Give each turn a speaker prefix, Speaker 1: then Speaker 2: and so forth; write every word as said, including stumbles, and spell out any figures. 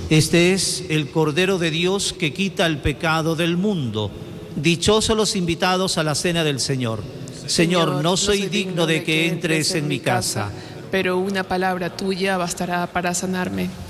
Speaker 1: Este es el Cordero de Dios que quita el pecado del mundo. Dichosos los invitados a la cena del Señor. Señor, no soy digno de que entres en mi casa,
Speaker 2: pero una palabra tuya bastará para sanarme.